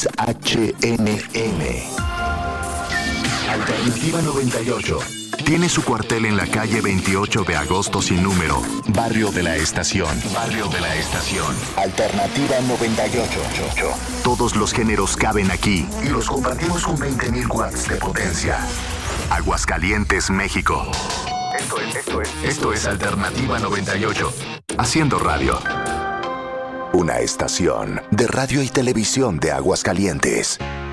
XHNM. Alternativa 98. Tiene su cuartel en la calle 28 de agosto sin número. Barrio de la Estación. Barrio de la Estación. Alternativa 98. Todos los géneros caben aquí y los compartimos con 20.000 watts de potencia. Aguascalientes, México. Esto es Alternativa 98. Haciendo radio. Una estación de radio y televisión de Aguascalientes.